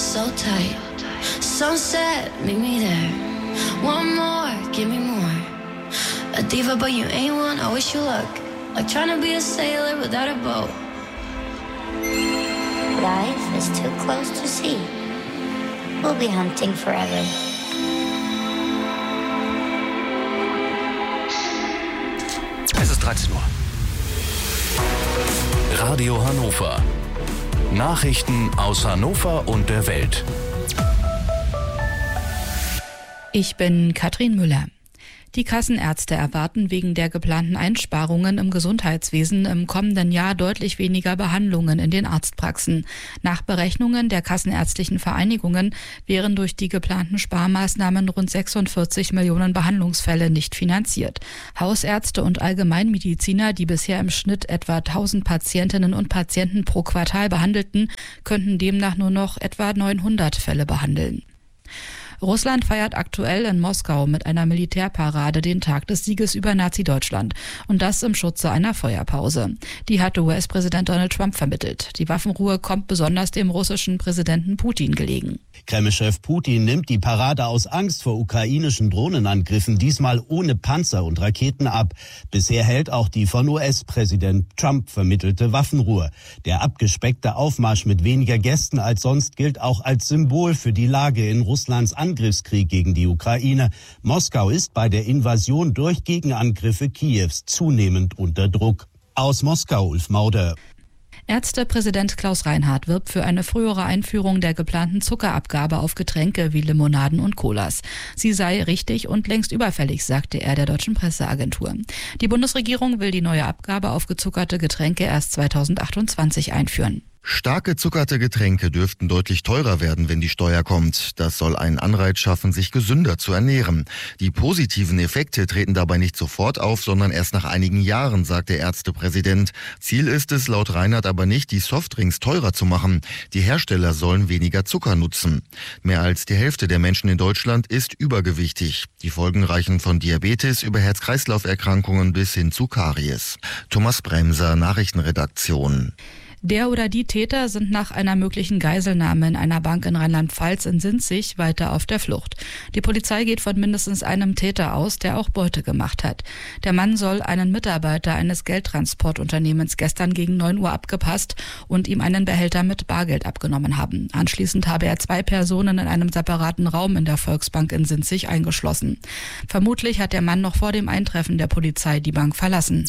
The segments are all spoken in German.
so tight. Sunset, meet me there. One more, give me more. A diva, but you ain't one. I wish you luck. Like trying to be a sailor without a boat. Life is too close to see. We'll be hunting forever. Es ist 13 Uhr. Radio Hannover. Nachrichten aus Hannover und der Welt. Ich bin Katrin Müller. Die Kassenärzte erwarten wegen der geplanten Einsparungen im Gesundheitswesen im kommenden Jahr deutlich weniger Behandlungen in den Arztpraxen. Nach Berechnungen der kassenärztlichen Vereinigungen wären durch die geplanten Sparmaßnahmen rund 46 Millionen Behandlungsfälle nicht finanziert. Hausärzte und Allgemeinmediziner, die bisher im Schnitt etwa 1000 Patientinnen und Patienten pro Quartal behandelten, könnten demnach nur noch etwa 900 Fälle behandeln. Russland feiert aktuell in Moskau mit einer Militärparade den Tag des Sieges über Nazi-Deutschland. Und das im Schutze einer Feuerpause. Die hat US-Präsident Donald Trump vermittelt. Die Waffenruhe kommt besonders dem russischen Präsidenten Putin gelegen. Kreml-Chef Putin nimmt die Parade aus Angst vor ukrainischen Drohnenangriffen diesmal ohne Panzer und Raketen ab. Bisher hält auch die von US-Präsident Trump vermittelte Waffenruhe. Der abgespeckte Aufmarsch mit weniger Gästen als sonst gilt auch als Symbol für die Lage in Russlands Angriffskrieg gegen die Ukraine. Moskau ist bei der Invasion durch Gegenangriffe Kiews zunehmend unter Druck. Aus Moskau, Ulf Mauder. Ärztepräsident Klaus Reinhardt wirbt für eine frühere Einführung der geplanten Zuckerabgabe auf Getränke wie Limonaden und Colas. Sie sei richtig und längst überfällig, sagte er der deutschen Presseagentur. Die Bundesregierung will die neue Abgabe auf gezuckerte Getränke erst 2028 einführen. Stark gezuckerte Getränke dürften deutlich teurer werden, wenn die Steuer kommt. Das soll einen Anreiz schaffen, sich gesünder zu ernähren. Die positiven Effekte treten dabei nicht sofort auf, sondern erst nach einigen Jahren, sagt der Ärztepräsident. Ziel ist es laut Reinhardt aber nicht, die Softdrinks teurer zu machen. Die Hersteller sollen weniger Zucker nutzen. Mehr als die Hälfte der Menschen in Deutschland ist übergewichtig. Die Folgen reichen von Diabetes über Herz-Kreislauf-Erkrankungen bis hin zu Karies. Thomas Bremser, Nachrichtenredaktion. Der oder die Täter sind nach einer möglichen Geiselnahme in einer Bank in Rheinland-Pfalz in Sinzig weiter auf der Flucht. Die Polizei geht von mindestens einem Täter aus, der auch Beute gemacht hat. Der Mann soll einen Mitarbeiter eines Geldtransportunternehmens gestern gegen 9 Uhr abgepasst und ihm einen Behälter mit Bargeld abgenommen haben. Anschließend habe er 2 Personen in einem separaten Raum in der Volksbank in Sinzig eingeschlossen. Vermutlich hat der Mann noch vor dem Eintreffen der Polizei die Bank verlassen.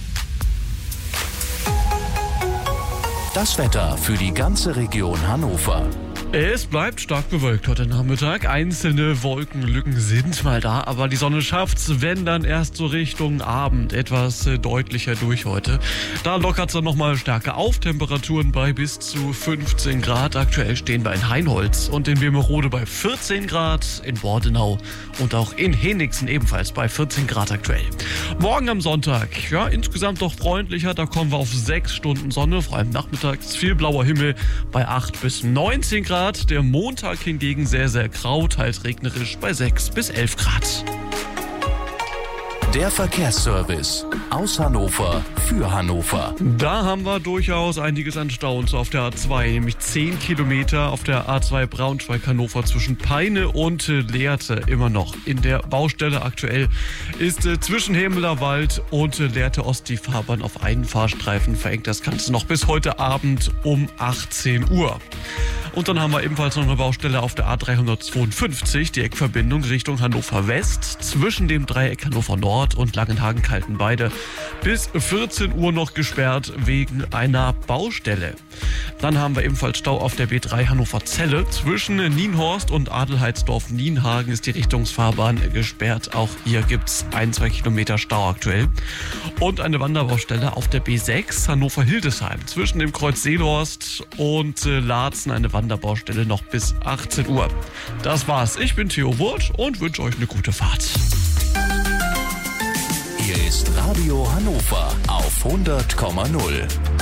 Das Wetter für die ganze Region Hannover. Es bleibt stark bewölkt heute Nachmittag. Einzelne Wolkenlücken sind mal da, aber die Sonne schafft's, wenn dann erst so Richtung Abend etwas deutlicher durch heute. Da lockert's dann nochmal stärker auf. Temperaturen bei bis zu 15 Grad. Aktuell stehen wir in Heinholz und in Wilmerode bei 14 Grad, in Bordenau und auch in Henigsen ebenfalls bei 14 Grad aktuell. Morgen am Sonntag, ja, insgesamt doch freundlicher. Da kommen wir auf 6 Stunden Sonne, vor allem nachmittags viel blauer Himmel bei 8 bis 19 Grad. Der Montag hingegen sehr, sehr grau, teils regnerisch bei 6 bis 11 Grad. Der Verkehrsservice aus Hannover für Hannover. Da haben wir durchaus einiges an Staus auf der A2, nämlich 10 Kilometer auf der A2 Braunschweig-Hannover zwischen Peine und Lehrte immer noch. In der Baustelle aktuell ist zwischen Hemelerwald und Lehrte Ost die Fahrbahn auf einen Fahrstreifen verengt. Das Ganze noch bis heute Abend um 18 Uhr. Und dann haben wir ebenfalls noch eine Baustelle auf der A352, die Eckverbindung Richtung Hannover West, zwischen dem Dreieck Hannover Nord und Langenhagen-Kaltenbeide. Bis 14 Uhr noch gesperrt wegen einer Baustelle. Dann haben wir ebenfalls Stau auf der B3 Hannover-Celle. Zwischen Nienhorst und Adelheidsdorf-Nienhagen ist die Richtungsfahrbahn gesperrt. Auch hier gibt es 1-2 Kilometer Stau aktuell. Und eine Wanderbaustelle auf der B6 Hannover-Hildesheim. Zwischen dem Kreuz Seelhorst und Laatzen eine Wanderbaustelle noch bis 18 Uhr. Das war's. Ich bin Theo Wurth und wünsche euch eine gute Fahrt. Hier ist Radio Hannover auf 100,0.